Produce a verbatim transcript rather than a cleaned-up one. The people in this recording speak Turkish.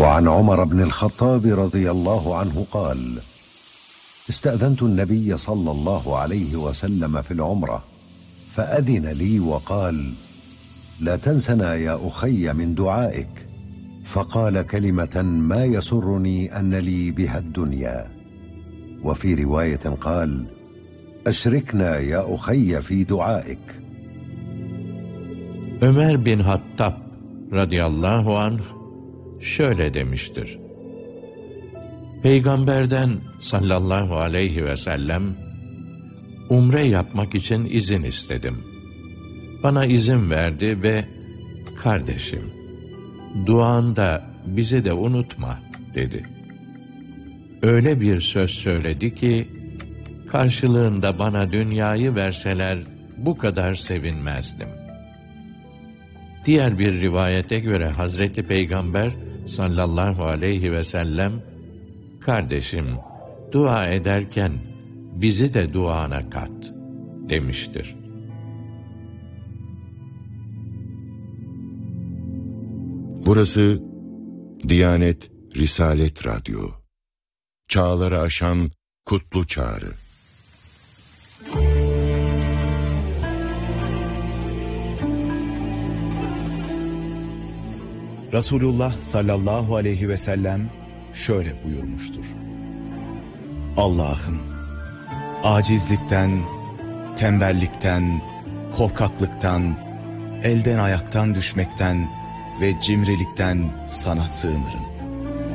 وعن عمر بن الخطاب رضي الله عنه قال: استأذنت النبي صلى الله عليه وسلم في العمرة فأذن لي وقال: لا تنسنا يا أخي من دعائك، فقال كلمة ما يسرني أن لي بها الدنيا. وفي رواية قال: أشركنا يا أخي في دعائك. Ömer bin Hattab radıyallahu anh şöyle demiştir: Peygamberden sallallahu aleyhi ve sellem umre yapmak için izin istedim. Bana izin verdi ve kardeşim, duanda bizi de unutma dedi. Öyle bir söz söyledi ki karşılığında bana dünyayı verseler bu kadar sevinmezdim. Diğer bir rivayete göre Hazreti Peygamber sallallahu aleyhi ve sellem, kardeşim, dua ederken bizi de duana kat demiştir. Burası Diyanet Risalet Radyo. Çağları aşan kutlu çağrı. Resulullah sallallahu aleyhi ve sellem şöyle buyurmuştur: Allah'ım, acizlikten, tembellikten, korkaklıktan, elden ayaktan düşmekten ve cimrilikten sana sığınırım.